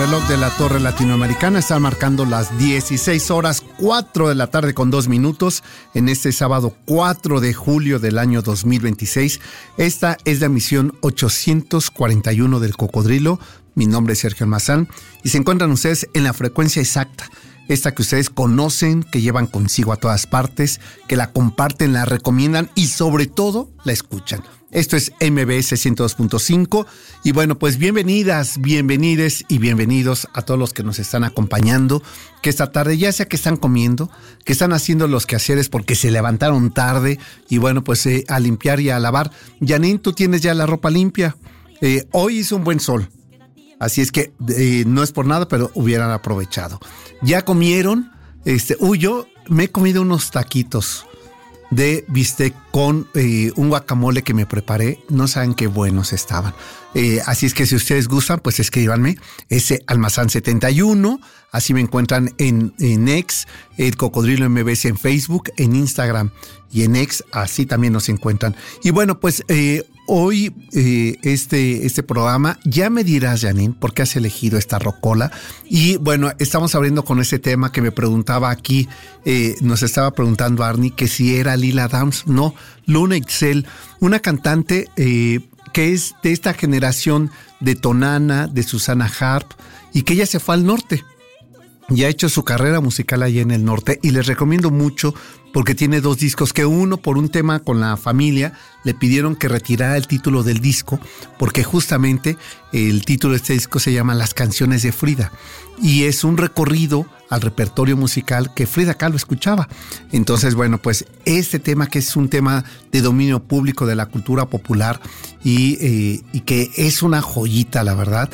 reloj de la Torre Latinoamericana. Están marcando las 16 horas 4 de la tarde con 2 minutos en este sábado 4 de julio del año 2026. Esta es la emisión 841 del Cocodrilo. Mi nombre es Sergio Almazán y se encuentran ustedes en la frecuencia exacta. Esta que ustedes conocen, que llevan consigo a todas partes, que la comparten, la recomiendan y sobre todo la escuchan. Esto es MBS 102.5 y bueno, pues bienvenidas, bienvenides y bienvenidos a todos los que nos están acompañando, que esta tarde ya sea que están comiendo, que están haciendo los quehaceres porque se levantaron tarde y bueno, pues a limpiar y a lavar. Janine, tú tienes ya la ropa limpia. Hoy hizo un buen sol, así es que no es por nada, pero hubieran aprovechado. ¿Ya comieron? Yo me he comido unos taquitos de bistec con un guacamole que me preparé. No saben qué buenos estaban. Así es que si ustedes gustan, pues escríbanme ese Almazán 71. Así me encuentran en X, el Cocodrilo MBS en Facebook, en Instagram y en X. Así también nos encuentran. Y bueno, pues hoy este programa, ya me dirás, Janine, por qué has elegido esta rocola. Y bueno, estamos abriendo con ese tema que me preguntaba aquí, nos estaba preguntando Arnie, que si era Lila Downs. No, Luna Excel, una cantante que es de esta generación de Tonana, de Susana Harp, y que ella se fue al norte. Y ha hecho su carrera musical allá en el norte y les recomiendo mucho porque tiene 2 discos, que uno por un tema con la familia le pidieron que retirara el título del disco porque justamente el título de este disco se llama Las canciones de Frida y es un recorrido al repertorio musical que Frida Kahlo escuchaba. Entonces, bueno, pues este tema que es un tema de dominio público de la cultura popular y que es una joyita, la verdad,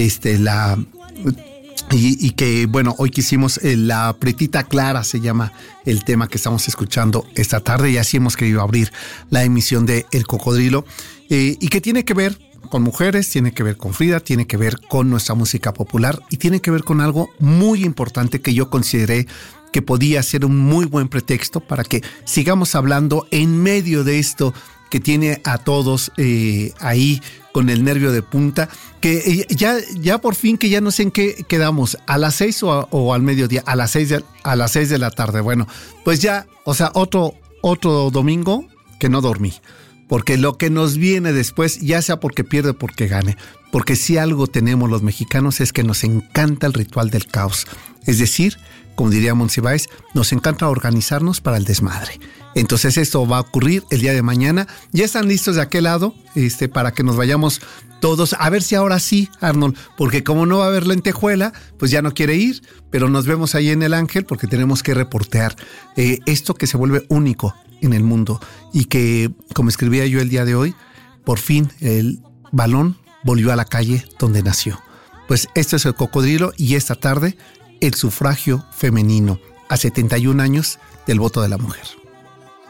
Y que, bueno, hoy quisimos La Pretita Clara, se llama el tema que estamos escuchando esta tarde y así hemos querido abrir la emisión de El Cocodrilo y que tiene que ver con mujeres, tiene que ver con Frida, tiene que ver con nuestra música popular y tiene que ver con algo muy importante que yo consideré que podía ser un muy buen pretexto para que sigamos hablando en medio de esto que tiene a todos ahí con el nervio de punta, que ya por fin que ya no sé en qué quedamos, a las 6 o al mediodía, a las 6 de la tarde. Bueno, pues ya, o sea, otro domingo que no dormí, porque lo que nos viene después, ya sea porque pierde o porque gane, porque si algo tenemos los mexicanos es que nos encanta el ritual del caos, es decir, como diría Monsiváis, nos encanta organizarnos para el desmadre. Entonces esto va a ocurrir el día de mañana. Ya están listos de aquel lado para que nos vayamos todos. A ver si ahora sí, Arnold, porque como no va a haber lentejuela, pues ya no quiere ir, pero nos vemos ahí en el Ángel porque tenemos que reportear esto que se vuelve único en el mundo y que, como escribía yo el día de hoy, por fin el balón volvió a la calle donde nació. Pues esto es El Cocodrilo y esta tarde el sufragio femenino a 71 años del voto de la mujer.